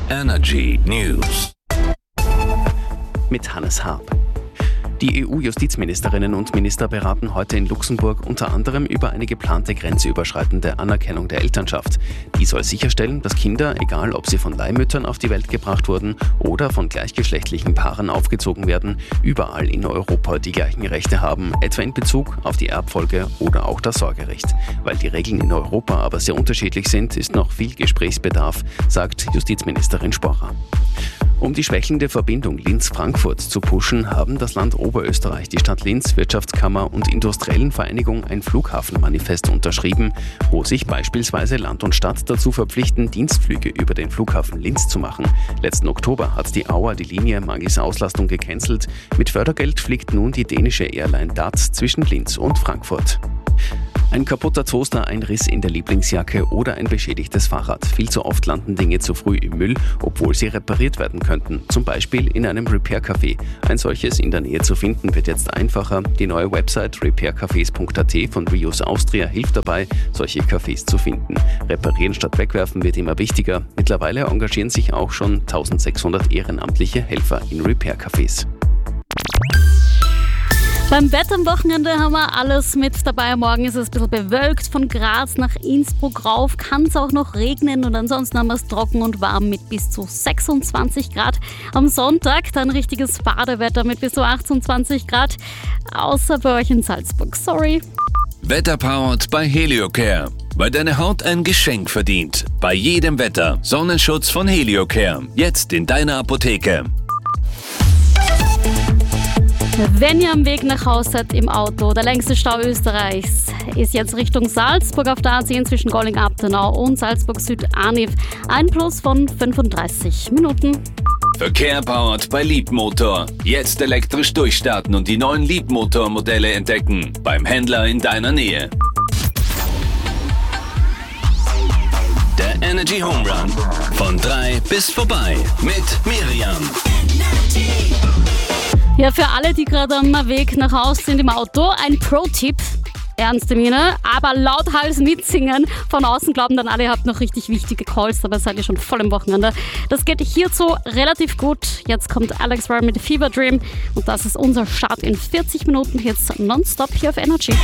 Energy News. Mit Hannes Harp. Die EU-Justizministerinnen und Minister beraten heute in Luxemburg unter anderem über eine geplante grenzüberschreitende Anerkennung der Elternschaft. Die soll sicherstellen, dass Kinder, egal ob sie von Leihmüttern auf die Welt gebracht wurden oder von gleichgeschlechtlichen Paaren aufgezogen werden, überall in Europa die gleichen Rechte haben, etwa in Bezug auf die Erbfolge oder auch das Sorgerecht. Weil die Regeln in Europa aber sehr unterschiedlich sind, ist noch viel Gesprächsbedarf, sagt Justizministerin Sporrer. Um die schwächelnde Verbindung Linz-Frankfurt zu pushen, haben das Land Oberösterreich, die Stadt Linz, Wirtschaftskammer und Industriellen Vereinigung ein Flughafenmanifest unterschrieben, wo sich beispielsweise Land und Stadt dazu verpflichten, Dienstflüge über den Flughafen Linz zu machen. Letzten Oktober hat die Auer die Linie mangels Auslastung gecancelt. Mit Fördergeld fliegt nun die dänische Airline DAT zwischen Linz und Frankfurt. Ein kaputter Toaster, ein Riss in der Lieblingsjacke oder ein beschädigtes Fahrrad. Viel zu oft landen Dinge zu früh im Müll, obwohl sie repariert werden könnten. Zum Beispiel in einem Repair-Café. Ein solches in der Nähe zu finden wird jetzt einfacher. Die neue Website repaircafés.at von Reuse Austria hilft dabei, solche Cafés zu finden. Reparieren statt wegwerfen wird immer wichtiger. Mittlerweile engagieren sich auch schon 1600 ehrenamtliche Helfer in Repair-Cafés. Beim Wetter am Wochenende haben wir alles mit dabei. Morgen ist es ein bisschen bewölkt. Von Graz nach Innsbruck rauf kann es auch noch regnen. Und ansonsten haben wir es trocken und warm mit bis zu 26 Grad. Am Sonntag dann richtiges Badewetter mit bis zu 28 Grad. Außer bei euch in Salzburg. Sorry. Wetterpowered bei Heliocare. Weil deine Haut ein Geschenk verdient. Bei jedem Wetter. Sonnenschutz von Heliocare. Jetzt in deiner Apotheke. Wenn ihr am Weg nach Hause seid im Auto, der längste Stau Österreichs ist jetzt Richtung Salzburg auf der A10 zwischen Golling-Abtenau und Salzburg-Süd-Arniv. Ein Plus von 35 Minuten. Verkehr powered bei Leapmotor. Jetzt elektrisch durchstarten und die neuen Leapmotor-Modelle entdecken. Beim Händler in deiner Nähe. Der Energy Home Run. Von 3 bis vorbei. Mit Miriam. Ja, für alle, die gerade am Weg nach Hause sind im Auto, ein Pro-Tipp. Ernste Miene, aber lauthals mitsingen. Von außen glauben dann alle, ihr habt noch richtig wichtige Calls, dabei seid ihr schon voll im Wochenende. Das geht hierzu relativ gut. Jetzt kommt Alex Ryan mit Fever Dream und das ist unser Start in 40 Minuten jetzt nonstop hier auf Energy.